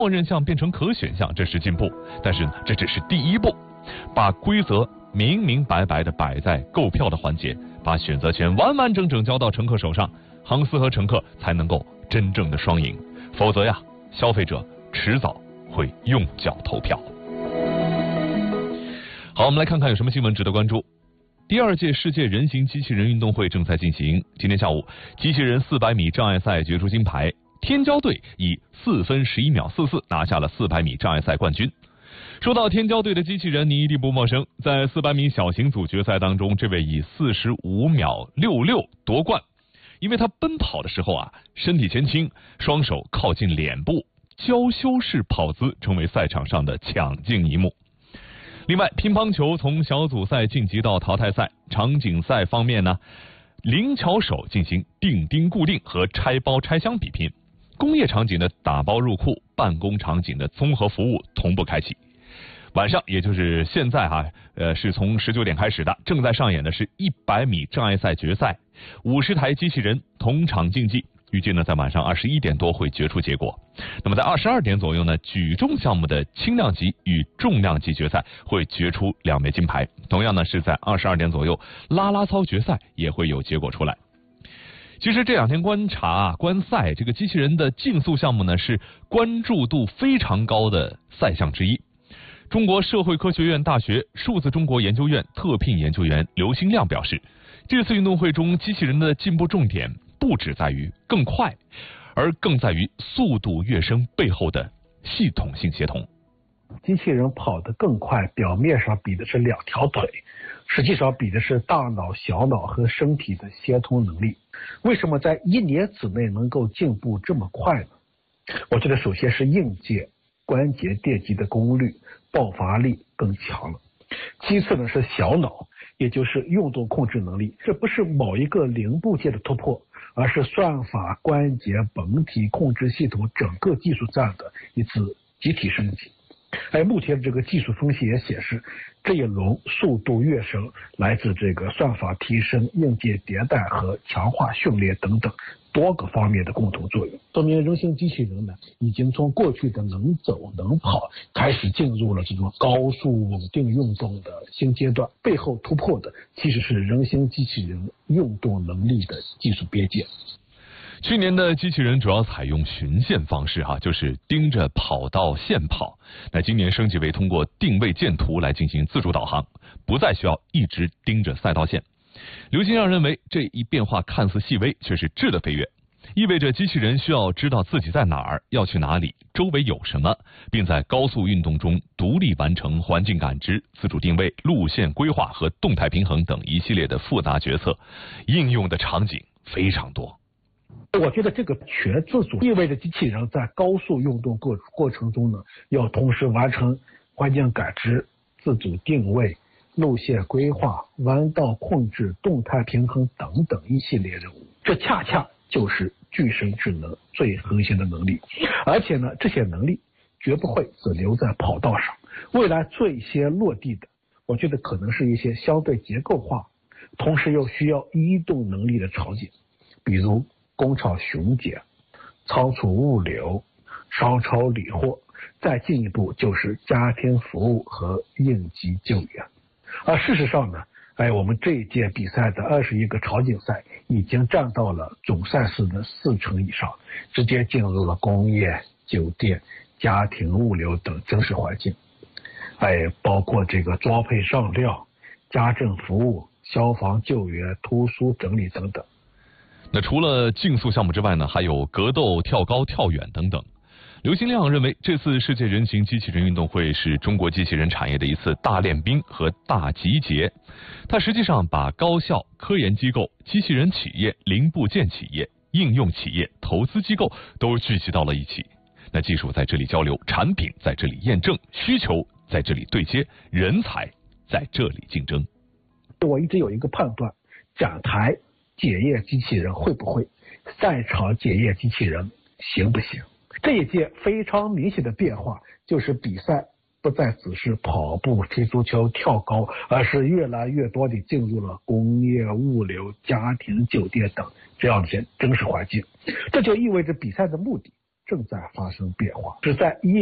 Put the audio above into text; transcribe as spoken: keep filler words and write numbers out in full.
默认项变成可选项，这是进步，但是呢，这只是第一步。把规则明明白白的摆在购票的环节，把选择权完完整整交到乘客手上，航司和乘客才能够真正的双赢。否则呀，消费者迟早会用脚投票。好，我们来看看有什么新闻值得关注。第二届世界人形机器人运动会正在进行，今天下午，机器人四百米障碍赛决出金牌，天骄队以四分十一秒四四拿下了四百米障碍赛冠军。说到天骄队的机器人，你一定不陌生，在四百米小型组决赛当中，这位以四十五秒六六夺冠。因为他奔跑的时候啊，身体前倾，双手靠近脸部，娇羞式跑姿成为赛场上的抢镜一幕。另外，乒乓球从小组赛晋级到淘汰赛，场景赛方面呢，灵巧手进行钉钉固定和拆包拆箱比拼，工业场景的打包入库，办公场景的综合服务同步开启。晚上，也就是现在哈、啊，呃，是从十九点开始的，正在上演的是一百米障碍赛决赛，五十台机器人同场竞技。预计呢，在晚上二十一点多会决出结果。那么在二十二点左右呢，举重项目的轻量级与重量级决赛会决出两枚金牌。同样呢，是在二十二点左右，啦啦操决赛也会有结果出来。其实这两天观察啊、观赛，这个机器人的竞速项目呢，是关注度非常高的赛项之一。中国社会科学院大学数字中国研究院特聘研究员刘新亮表示，这次运动会中机器人的进步重点不只在于更快，而更在于速度跃升背后的系统性协同。 机器人跑得更快，表面上比的是两条腿，实际上比的是大脑、小脑和身体的协同能力。为什么在一年之内能够进步这么快呢？我觉得首先是硬件关节电机的功率、爆发力更强了。其次呢是小脑，也就是运动控制能力，这不是某一个零部件的突破，而是算法、关节、本体控制系统整个技术站的一次集体升级。而目前这个技术分析也显示，这一轮速度跃升来自这个算法提升、硬件迭代和强化训练等等多个方面的共同作用，说明人形机器人呢，已经从过去的能走能跑，开始进入了这种高速稳定运动的新阶段。背后突破的其实是人形机器人运动能力的技术边界。 去年的机器人主要采用循线方式哈、啊，就是盯着跑道线跑。那今年升级为通过定位箭图来进行自主导航，不再需要一直盯着赛道线。刘新亮认为，这一变化看似细微，却是质的飞跃，意味着机器人需要知道自己在哪儿，要去哪里，周围有什么，并在高速运动中独立完成环境感知、自主定位、路线规划和动态平衡等一系列的复杂决策，应用的场景非常多。 我觉得这个全自主意味着机器人在高速运动过过程中呢，要同时完成环境感知、自主定位、路线规划、弯道控制、动态平衡等等一系列任务。这恰恰就是具身智能最核心的能力。而且呢，这些能力绝不会只留在跑道上，未来最先落地的，我觉得可能是一些相对结构化，同时又需要移动能力的场景，比如工厂巡检、仓储物流、商超理货，再进一步就是家庭服务和应急救援。而事实上呢，哎，我们这一届比赛的二十一个场景赛已经占到了总赛事的四成以上，直接进入了工业、酒店、家庭物流等真实环境，哎，包括这个装配上料、家政服务、消防救援、图书整理等等。 那除了竞速项目之外呢，还有格斗、跳高、跳远等等。刘新亮认为，这次世界人形机器人运动会是中国机器人产业的一次大练兵和大集结。它实际上把高校、科研机构、机器人企业、零部件企业、应用企业、投资机构都聚集到了一起。那技术在这里交流，产品在这里验证，需求在这里对接，人才在这里竞争。 我一直有一个判断，展台检验机器人会不会，赛场检验机器人行不行？这一届非常明显的变化就是比赛不再只是跑步、踢足球、跳高，而是越来越多地进入了工业、物流、家庭、酒店等这样的些真实环境。这就意味着比赛的目的正在发生变化，是在一